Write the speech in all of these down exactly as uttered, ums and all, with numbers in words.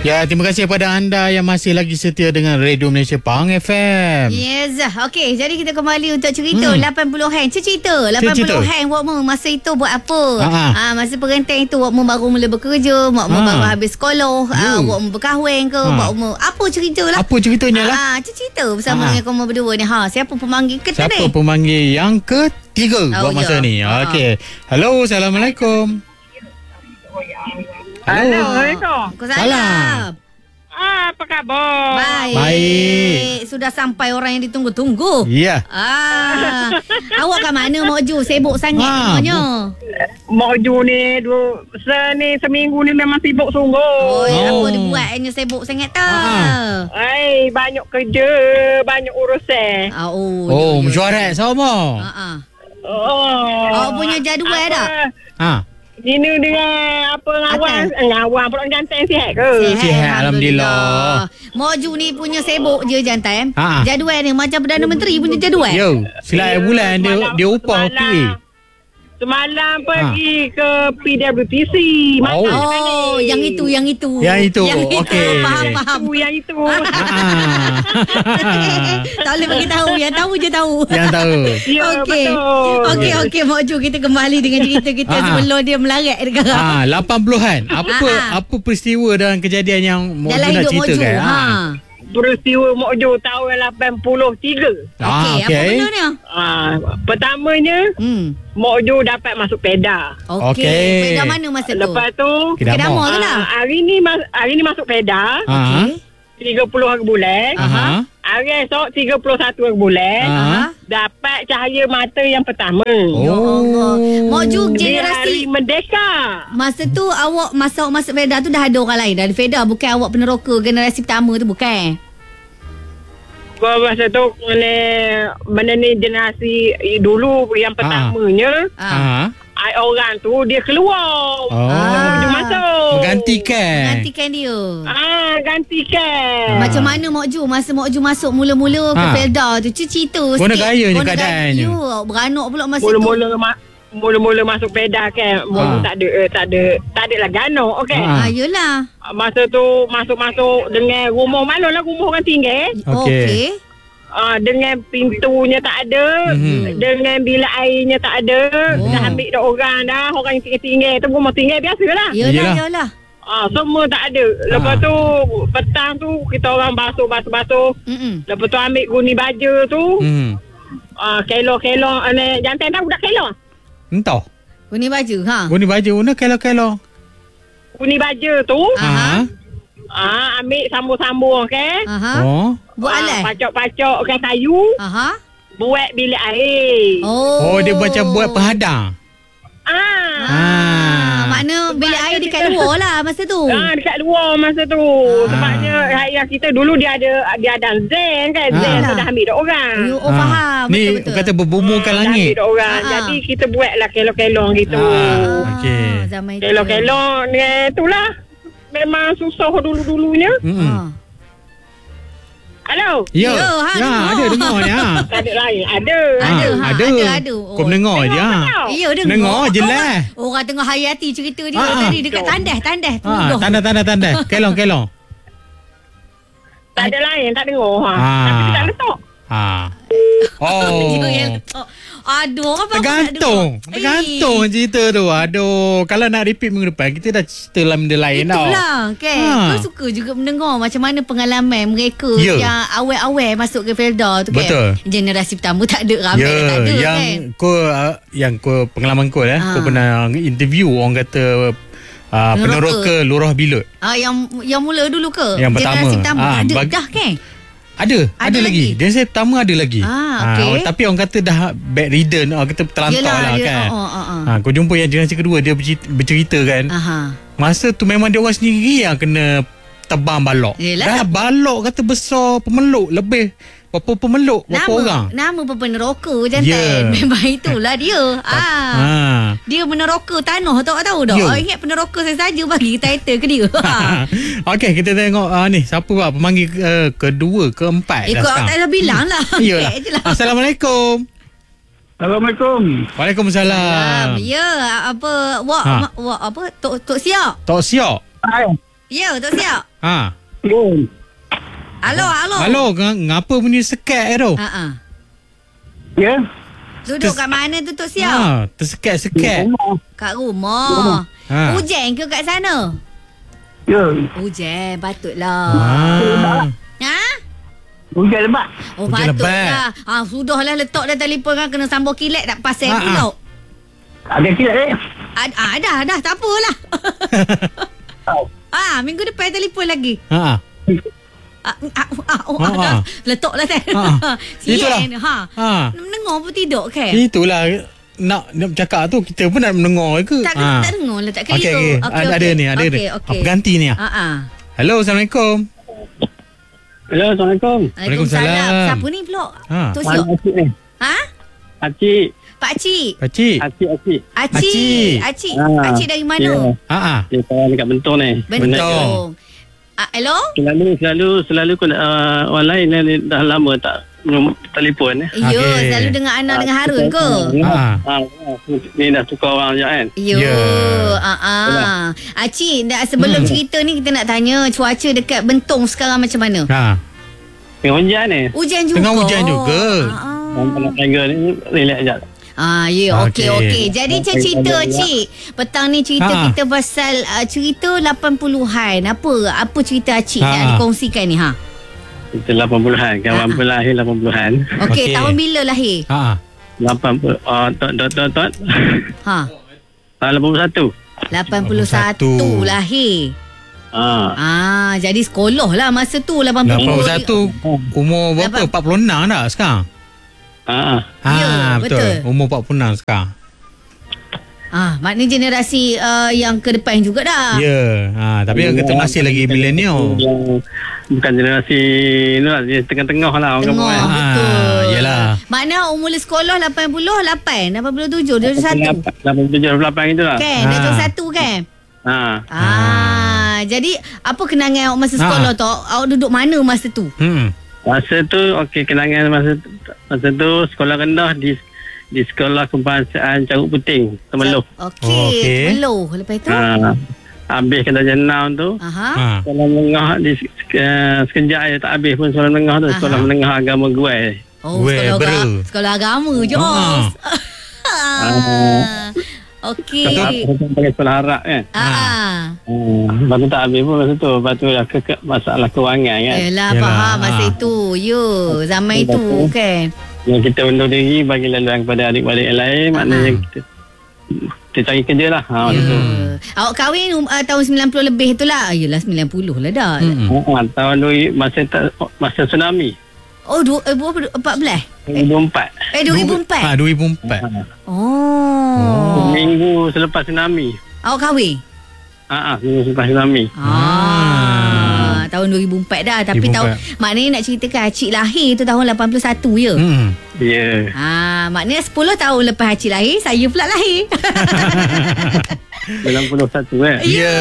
Ya, terima kasih kepada anda yang masih lagi setia dengan Radio Malaysia Pahang F M. Yes. Okey, jadi kita kembali untuk cerita hmm. lapan puluh hang. Cerita lapan puluh hang wakmu masa itu buat apa? Ah, masa perhentian itu wakmu baru mula bekerja, wakmu ha. baru habis sekolah, ah, wakmu berkahwin ke, ha. wakmu apa ceritalah? Apa ceritanya lah? Ah, cerita bersama ha. dengan kamu berdua ni. Ha, siapa pemanggil kita siapa ni? Siapa pemanggil yang ketiga oh, buat masa ya. ni? Ha. Okey. Hello, Assalamualaikum. Assalamualaikum. Salam. Ah, apa khabar? Baik. Baik. Sudah sampai orang yang ditunggu-tunggu. Ya. Ah. Awak kat mana Mak Ju? Sibuk sangat semuanya. Mak Ju ni dua se ni seminggu ni memang sibuk sungguh. Oh, ya, apa dia buat hanya sibuk sangat tu? Ai, banyak kerja, banyak urusan. Ah, oh, oh mesyuarat sama. Ha ah. Oh. Awak punya jadual dah? Ha. Ini dengan apa ngawang ngawang pula jantan sihat ke? Sihat, sihat alhamdulillah. Moju ni punya sibuk je jantan. Ha. Jadual ni macam Perdana Menteri punya jadual. Yo, selain bulan dia semalam, dia upah P A. Semalam pergi ha. ke P W T C. Oh, oh yang itu, yang itu. Yang itu. Yang itu. Okey. Faham, faham. Itu, yang itu. Tak boleh bagi tahu. Yang tahu je tahu. Yang tahu. Ya, okey. Okey, okey. Mak Ju, kita kembali dengan cerita kita sebelum dia melarat dekat. Ha, lapan puluhan. Apa apa peristiwa dan kejadian yang Mak Ju nak ceritakan? Ha. Peristiwa Mak Ju tahun lapan puluh tiga. Okey, okay. Apa benda ni? Ah, pertamanya, hmm. Mak Ju dapat masuk PEDA. Okey. Okay. PEDA mana masa tu? Lepas tu, Kedama tu lah. Hari ni hari ni masuk PEDA. Okey. tiga puluh hari bulan. Aha. Hari esok tiga puluh satu hari bulan. Aha. Dapat cahaya mata yang pertama. Oh. Ya Allah. Mak Ju generasi hari merdeka. Masa tu awak masa awak masuk PEDA tu dah ada orang lain dari PEDA, bukan awak peneroka generasi pertama tu, bukan? Gua masa tu mana mana ni generasi dulu yang pertamanya. Ha. Ai orang tu dia keluar. Oh. Dia masuk. Menggantikan. Menggantikan dia. Ah, gantikan. Macam mana Mak Ju masa Mak Ju masuk mula-mula ke ha. PEDA tu? Cerita sikit. Guna gayanya keadaannya. Ya, beranak pula masa mula-mula tu. Ma- mula-mula masuk PEDA kan. Mula ha. tak ada uh, tak ada tak ada lah ganak, okey. Ha, yalah. Masa tu masuk-masuk dengan rumah malu lah, rumah orang tinggal. Okey. Okay. Uh, dengan pintunya tak ada, mm-hmm. dengan bilik airnya tak ada. Oh. Dah ambil dah orang dah, orang yang tinggal-tinggal tu rumah tinggal biasalah. Yalah, yalah. Ah, semua tak ada. Lepas ha. tu petang tu kita orang basuh-basuh-basuh. Mm-mm. Lepas tu ambil guni baju tu. Hmm. Ah, kelong-kelong ane jantan tahu dak kelong? Entah. Guni baju ha. Guni baju mana kelong-kelong? Guni baju tu. Ha. Ah, ambil sambung-sambung okey. Aha. Oh. Buat alat. Ah, pacok-pacok kan kayu. Aha. Buat bilik air. Oh. Oh, dia macam buat penghadang. Ah. Ah. Makna bilik air dekat luar lah masa tu. Ah, dekat luar masa tu. Ah. Sebabnya ayah kita dulu dia ada dia ada zen kan. Ah. Zen tu dah ambil dah orang. Oh, ah. faham. Ni betul-betul. kata berbumbukan ah, langit. Dah ambil dah orang. Ah. Jadi kita buatlah kelong-kelong gitu. Ah. Okey. Zaman itu. Kelong-kelong ni itulah. Memang susah dulu-dulunya. Hmm. Hello. Ya, ya, ha, ya ada dengar ni ha. Tak ada lain. Ada. Ha, ada, ha, ada. Ada, ada. Oh, kau mendengar je ha. Ya, dengar. Dengar jelas. Orang tengah hayati cerita dia ha, tadi dekat tandas, tandas. Ha, tandas-tandas-tandas. Kelong-kelong. Tak ada lain, tak dengar ha. ha. Tapi dia tak letak. Ha. Oh. Dia yang letak. Aduh, apa tergantung. Tergantung cerita tu. Aduh, kalau nak repeat minggu depan, kita dah cerita dalam benda lain tau. Itulah, kan. Ha. Kau suka juga mendengar macam mana pengalaman mereka yeah. yang awal-awal masuk ke Felda tu kan. Betul. Generasi pertama tak ada, ramai yeah. tak ada yang kan. Kau, uh, yang kau, pengalaman kau eh, ha. kau pernah interview orang kata uh, peneroka Lurah Bilut. Ah, yang yang mula dulu ke? Yang pertama. Generasi pertama ha, ada bag- dah kan? Ada, ada, ada lagi. lagi. Dia saya pertama ada lagi. Ah, okay. ha, tapi orang kata dah bedridden, orang kata terlantar Yelah, lah dia, kan. Oh, oh, oh. Ha, kau jumpa yang generasi kedua dia bercerita, bercerita kan. Aha. Masa tu memang dia orang sendiri yang kena tebang balok. Yelah. Dah balok kata besar pemeluk lebih. Berapa pemeluk, berapa nama, orang. Nama pun peneroka jantan. Yeah. Memang itulah dia. ah. Ha. Dia meneroka tanah tak tahu dah. Oh, ingat peneroka saya saja bagi title ke dia. Okey, kita tengok uh, ni siapa buat pemanggil uh, kedua, keempat. Ikut awak tak ada bilang lah. Okay, lah. Assalamualaikum. Assalamualaikum. Waalaikumsalam. Ya, apa wak ha. wak apa Tok Tok Siak. Tok Siak. Hai. Ya, Tok Siap. Ha. Boom. Halo, halo. Halo, ng- ngapa bunyi sekat tu? Ha ah. Ya. Duduk Ter- kat mana tu Tok Siap? Ha, tersekat-sekat. Kat rumah. Ha. Hujan ke kat sana? Ya. Hujan, patutlah. Ha. Ha? Hujan lebat. Oh, Hujan patutlah. Ha, sudahlah letak dah telefon kan kena sambung kilat tak pasal Ha, pula. Ada kilat eh. Ad, ah, dah, dah, tak apalah. Ah, minggu depan telefon lagi. Ha. Ah, ah, ah, oh, Ha, ah, dah. ha. Letaklah saya. Ha. Itulah. Sian. Ha. Ha. Mendengar pun tidak ke? Itulah nak nak bercakap tu kita pun nak mendengar ke? Tak, Ha. tak dengar lah, tak kira. Okey, okey. Ada, ada ni, ada Okey, ni. okey. Apa ganti ni? Ha ah. Hello, Assalamualaikum. Hello, Assalamualaikum. Waalaikumsalam. Siapa ni pula? Ha. Tu Mana siap. Acik ni? Ha? Acik. Pak Cik. Pakcik. Acik, Acik. Acik. Acik. Acik. Ah, Acik dari mana? ya. Ha ah. Dia kawan dekat Bentong ni. Bentong. Ah, hello? Selalu, selalu, selalu kau uh, orang lain ni dah lama tak nombor telefon eh. Ya, Okey. selalu dengan Ana dengan Harun ke? Ah. Ha. Ni dah tukar orang je kan. Ya. Ya. Ah ah. Acik, dah sebelum Hmm. cerita ni kita nak tanya cuaca dekat Bentong sekarang macam mana? Ha. Tengah hujan ni. Hujan juga. Tengah hujan juga. Ah. Orang nak tiger ni relax sekejap. Ah, ya, okey, Okey. okey. Jadi cik cerita, cik. Petang ni cerita Ha. kita pasal uh, cerita lapan puluhan. Apa apa cerita cik Ha. nak dikongsikan ni, ha? Kita lapan puluhan. Kawan Ha. pun lahir lapan puluhan. Okey, Okey. tahun bila lahir? Ha ah. lapan puluh. Oh, tot, tot, tot, tot. Ha. Ah, lapan puluh satu. lapan puluh satu lahir. Ah. Ah, jadi sekolah lah masa tu lapan puluh. lapan puluh satu umur berapa? Lapan- empat puluh enam dah sekarang. Ah. Ha, Ya, betul. betul. Umur empat puluh enam sekarang. Ah, maknanya generasi uh, yang ke depan juga dah. Ya. Ha, tapi yang kata masih lagi milenial. Yang bukan generasi ni lah, dia tengah-tengah lah orang Tengok, kampung kan. betul. Ah, yelah. Mana umur sekolah lapan puluh lapan, lapan puluh tujuh, dua puluh satu. lapan puluh tujuh, lapan gitu lah. Kan, dah Ah. dua puluh satu kan? Ha. Ah, jadi apa kenangan awak masa sekolah tu? Awak duduk mana masa tu? Hmm. Masa tu, okey, kenangan masa masa tu sekolah rendah di di sekolah kebangsaan Caruk Puting, Temeloh. Okey, Okey. Temeloh. Lepas tu? Ha. Habis kena jenam tu. Aha. Ha. Sekolah menengah di uh, sekejap je tak habis pun sekolah menengah tu. Sekolah Aha. menengah agama Guai. Oh, Weh, sekolah, bera. aga- sekolah agama je. Ah. Ah. Okey. Kita pakai sekolah Arab kan. Ah. Hmm. Lepas tu tak habis pun masa tu. Lepas tu dah ke, ke masalah kewangan kan. Yelah, Yelah, faham masa ah. itu. Ya, zaman Betul. itu kan. Yang kita undur diri bagi laluan kepada adik-adik yang lain. Maknanya Ah. kita, kita cari kerja lah. Ha, masa tu. Ya. Awak kahwin uh, tahun sembilan puluh lebih tu lah. Yelah, sembilan puluh lah dah. Hmm. Ha, tahun dua, masa ta, masa tsunami. Oh, du- eh, berapa? empat belas? dua ribu empat. Eh, dua ribu empat? Ha, dua ribu empat. Oh. Minggu selepas tsunami. Awak kahwin? Ha, ha, minggu selepas tsunami. Ah, tahun dua ribu empat dah. Tapi dua ribu tahun empat. maknanya nak ceritakan Acik lahir tu tahun lapan puluh satu ya. Hmm. Ya. Yeah. Ah, maknanya sepuluh tahun lepas Acik lahir, saya pula lahir. sembilan puluh satu kan. Ya.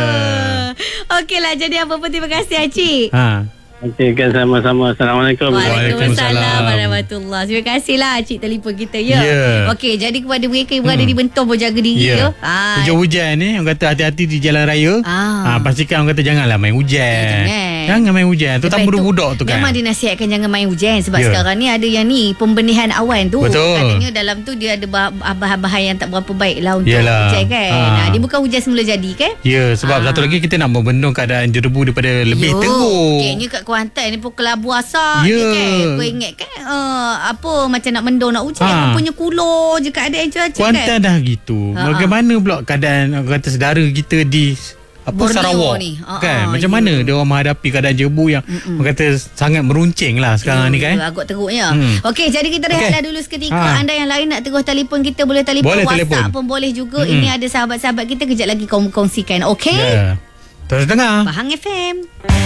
Okeylah, jadi apa pun terima kasih Acik. Ha. Okey, kan sama-sama. Assalamualaikum. Waalaikumsalam Waalaikumsalam. warahmatullahi. Terima kasihlah Cik telefon kita ya. Ya. Okey, jadi kepada mereka yang berada Hmm. di Bentong pun jaga diri Ya. ya. Ah. Hujan-hujan ni orang kata hati-hati di jalan raya. Ah. Ha, pastikan orang kata janganlah main hujan. Ya, jangan. Jangan main hujan. Tu Lepas tak budak-budak tu kan. Memang dinasihatkan jangan main hujan sebab Ya. sekarang ni ada yang ni pembenihan awan tu. Betul. Katanya dalam tu dia ada bah- bahan-bahan yang tak berapa baik lah untuk Yalah. hujan kan. Ah. Nah, dia bukan hujan semula jadi kan. Ya, sebab Ah. satu lagi kita nak membendung keadaan jerebu daripada lebih Yo, teruk. Kayaknya kat Kuantan ni pukul labu asar Ya. je kan. Kau ingat kan uh, apa macam nak mendung nak hujan. Ha. Rupanya kulo je keadaan cuaca Kuantan kan. dah gitu. Ha, Bagaimana pula keadaan orang kata saudara kita di apa Borneo Sarawak ni. Ha, kan? ha, Macam ya. mana dia orang menghadapi keadaan jerebu yang Mm-mm. orang kata sangat meruncing lah sekarang ni kan? Agak teruknya. Hmm. Okey, jadi kita rehatlah Okey. dulu seketika. Ha. Anda yang lain nak terus telefon kita boleh telefon, Boleh WhatsApp telefon. pun boleh juga. Mm-mm. Ini ada sahabat-sahabat kita kejap lagi kongsikan. Okey? Ya. Terus dengar. Bahang F M.